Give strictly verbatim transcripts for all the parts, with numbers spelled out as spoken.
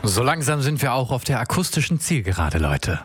So langsam sind wir auch auf der akustischen Zielgerade, Leute.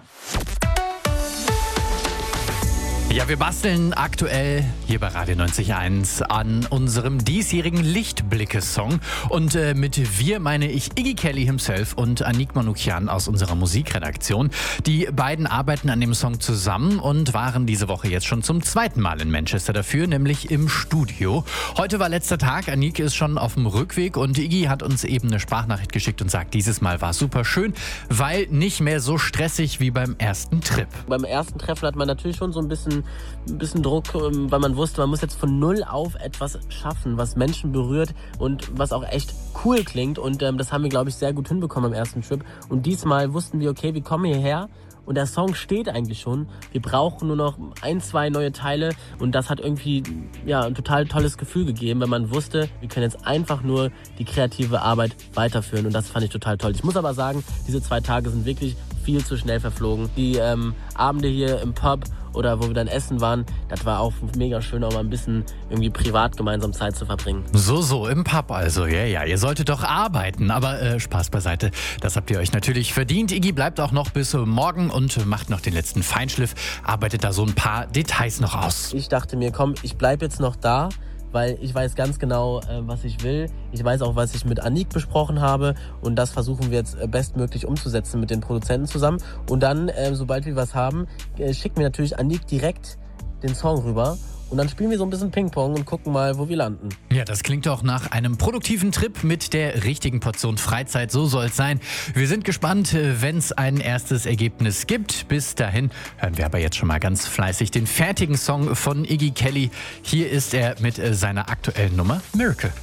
Ja, wir basteln aktuell hier bei Radio neunzig Komma eins an unserem diesjährigen Lichtblicke-Song. Und äh, mit wir meine ich Iggy Kelly himself und Anik Manoukian aus unserer Musikredaktion. Die beiden arbeiten an dem Song zusammen und waren diese Woche jetzt schon zum zweiten Mal in Manchester dafür, nämlich im Studio. Heute war letzter Tag, Anik ist schon auf dem Rückweg und Iggy hat uns eben eine Sprachnachricht geschickt und sagt, dieses Mal war es super schön, weil nicht mehr so stressig wie beim ersten Trip. Beim ersten Treffen hat man natürlich schon so ein bisschen ein bisschen Druck, weil man wusste, man muss jetzt von null auf etwas schaffen, was Menschen berührt und was auch echt cool klingt. Und ähm, das haben wir, glaube ich, sehr gut hinbekommen am ersten Trip. Und diesmal wussten wir, okay, wir kommen hierher und der Song steht eigentlich schon. Wir brauchen nur noch ein, zwei neue Teile und das hat irgendwie ja, ein total tolles Gefühl gegeben, wenn man wusste, wir können jetzt einfach nur die kreative Arbeit weiterführen und das fand ich total toll. Ich muss aber sagen, diese zwei Tage sind wirklich viel zu schnell verflogen. Die ähm, Abende hier im Pub oder wo wir dann essen waren, das war auch mega schön, auch mal ein bisschen irgendwie privat gemeinsam Zeit zu verbringen. So, so, im Pub also, ja, ja, ihr solltet doch arbeiten, aber äh, Spaß beiseite, das habt ihr euch natürlich verdient. Iggy bleibt auch noch bis morgen und macht noch den letzten Feinschliff, arbeitet da so ein paar Details noch aus. Ich dachte mir, komm, ich bleib jetzt noch da, weil ich weiß ganz genau, äh, was ich will. Ich weiß auch, was ich mit Anik besprochen habe und das versuchen wir jetzt äh, bestmöglich umzusetzen mit den Produzenten zusammen. Und dann, äh, sobald wir was haben, äh, schicken wir natürlich Anik direkt den Song rüber und dann spielen wir so ein bisschen Ping-Pong und gucken mal, wo wir landen. Ja, das klingt doch nach einem produktiven Trip mit der richtigen Portion Freizeit. So soll es sein. Wir sind gespannt, wenn es ein erstes Ergebnis gibt. Bis dahin hören wir aber jetzt schon mal ganz fleißig den fertigen Song von Iggy Kelly. Hier ist er mit seiner aktuellen Nummer Miracle.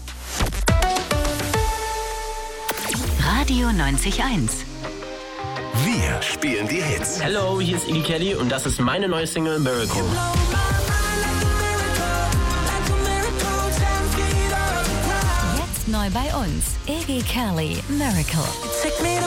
Radio neunzig Komma eins. Wir spielen die Hits. Hello, hier ist Iggy Kelly und das ist meine neue Single Miracle. Jetzt neu bei uns, Iggy Kelly, Miracle.